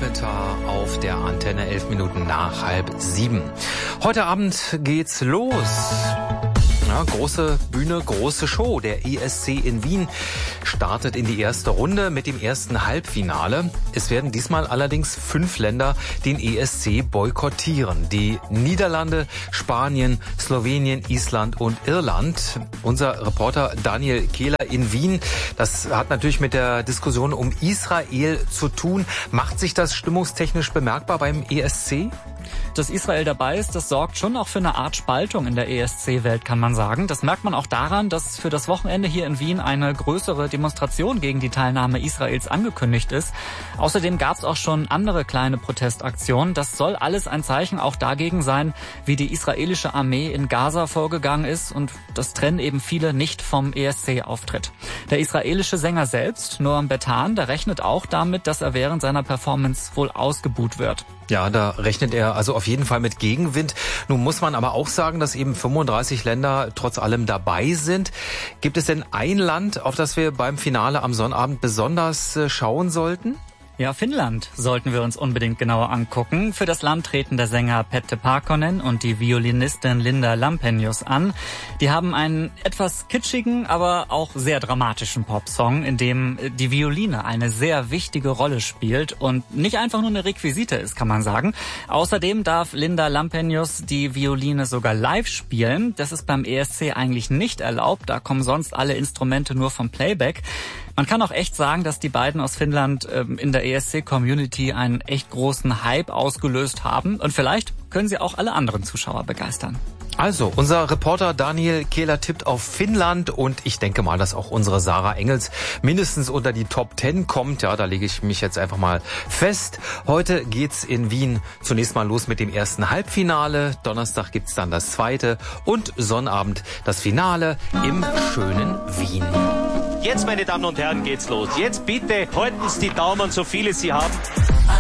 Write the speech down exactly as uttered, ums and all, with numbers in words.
Petar auf der Antenne, elf Minuten nach halb sieben. Heute Abend geht's los. Ja, große Bühne, große Show. Der E S C in Wien startet in die erste Runde mit dem ersten Halbfinale. Es werden diesmal allerdings fünf Länder den E S C boykottieren. Die Niederlande, Spanien, Slowenien, Island und Irland. Unser Reporter Daniel Kehler in Wien, das hat natürlich mit der Diskussion um Israel zu tun. Macht sich das stimmungstechnisch bemerkbar beim E S C? Dass Israel dabei ist, das sorgt schon auch für eine Art Spaltung in der E S C-Welt, kann man sagen. Das merkt man auch daran, dass für das Wochenende hier in Wien eine größere Demonstration gegen die Teilnahme Israels angekündigt ist. Außerdem gab es auch schon andere kleine Protestaktionen. Das soll alles ein Zeichen auch dagegen sein, wie die israelische Armee in Gaza vorgegangen ist und das trennen eben viele nicht vom E S C-Auftritt. Der israelische Sänger selbst, Noam Betan, der rechnet auch damit, dass er während seiner Performance wohl ausgebuht wird. Ja, da rechnet er also auf jeden Fall mit Gegenwind. Nun muss man aber auch sagen, dass eben fünfunddreißig Länder trotz allem dabei sind. Gibt es denn ein Land, auf das wir beim Finale am Sonnabend besonders schauen sollten? Ja, Finnland sollten wir uns unbedingt genauer angucken. Für das Land treten der Sänger Pette Parkkonen und die Violinistin Linda Lampenius an. Die haben einen etwas kitschigen, aber auch sehr dramatischen Popsong, in dem die Violine eine sehr wichtige Rolle spielt und nicht einfach nur eine Requisite ist, kann man sagen. Außerdem darf Linda Lampenius die Violine sogar live spielen. Das ist beim E S C eigentlich nicht erlaubt. Da kommen sonst alle Instrumente nur vom Playback. Man kann auch echt sagen, dass die beiden aus Finnland ähm, in der E S C-Community einen echt großen Hype ausgelöst haben. Und vielleicht können sie auch alle anderen Zuschauer begeistern. Also, unser Reporter Daniel Kehler tippt auf Finnland und ich denke mal, dass auch unsere Sarah Engels mindestens unter die Top Ten kommt. Ja, da lege ich mich jetzt einfach mal fest. Heute geht's in Wien zunächst mal los mit dem ersten Halbfinale. Donnerstag gibt's dann das zweite und Sonnabend das Finale im schönen Wien. Jetzt, meine Damen und Herren, geht's los. Jetzt bitte halten Sie die Daumen, so viele Sie haben.